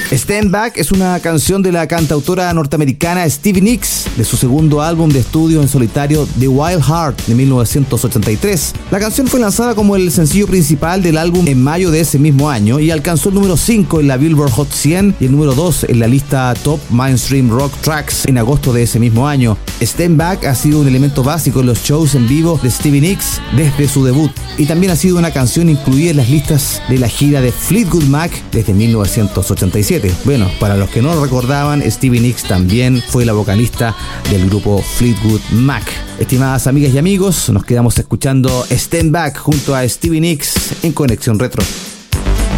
Stand Back es una canción de la cantautora norteamericana Stevie Nicks, de su segundo álbum de estudio en solitario The Wild Heart de 1983. La canción fue lanzada como el sencillo principal del álbum en mayo de ese mismo año y alcanzó el número 5 en la Billboard Hot 100 y el número 2 en la lista Top Mainstream Rock Tracks en agosto de ese mismo año. Stand Back ha sido un elemento básico en los shows en vivo de Stevie Nicks desde su debut y también ha sido una canción incluida en las listas de la gira de Fleetwood Mac desde 1987. Bueno, para los que no lo recordaban, Stevie Nicks también fue la vocalista del grupo Fleetwood Mac. Estimadas amigas y amigos, nos quedamos escuchando Stand Back junto a Stevie Nicks en Conexión Retro.